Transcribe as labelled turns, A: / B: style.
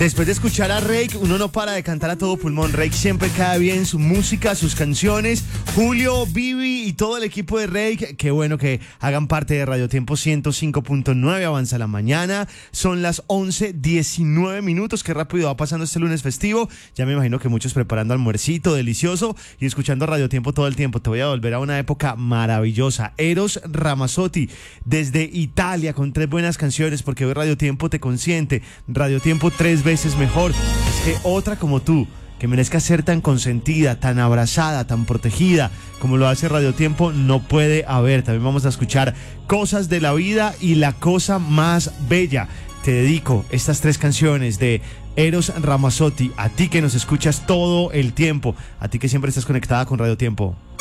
A: Después de escuchar a Reik, uno no para de cantar a todo pulmón. Reik siempre cae bien, su música, sus canciones. Julio, Vivi y todo el equipo de Reik, qué bueno que hagan parte de Radio Tiempo 105.9. Avanza la mañana, son las 11:19 minutos. Qué rápido va pasando este lunes festivo. Ya me imagino que muchos preparando almuercito delicioso y escuchando Radio Tiempo todo el tiempo. Te voy a volver a una época maravillosa. Eros Ramazzotti, desde Italia, con 3 buenas canciones, porque hoy Radio Tiempo te consiente. Radio Tiempo 3 veces mejor. Es que otra como tú, que merezca ser tan consentida, tan abrazada, tan protegida como lo hace Radio Tiempo, no puede haber. También vamos a escuchar Cosas de la Vida y La Cosa Más Bella. Te dedico estas 3 canciones de Eros Ramazzotti, a ti que nos escuchas todo el tiempo, a ti que siempre estás conectada con Radio Tiempo.